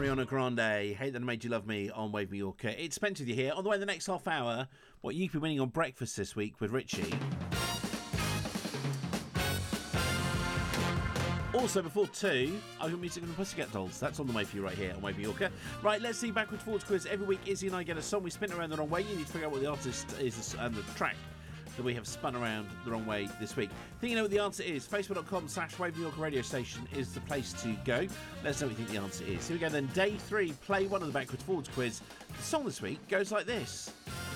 Ariana Grande, Hate That I Made You Love Me on Wave Mallorca. It's Spent with you here. On the way in the next half hour, what you've been winning on breakfast this week with Richie. Also, before 2, I've got music on the Pussycat Dolls. That's on the way for you right here on Wave Mallorca. Right, let's see backwards forwards quiz. Every week, Izzy and I get a song. We spin it around the wrong way. You need to figure out what the artist is and the track that we have spun around the wrong way this week. Think you know what the answer is? Facebook.com/Wave Mallorca radio station is the place to go. Let us know what you think the answer is. Here we go then. Day 3, play one of the backwards forwards quiz. The song this week goes like this.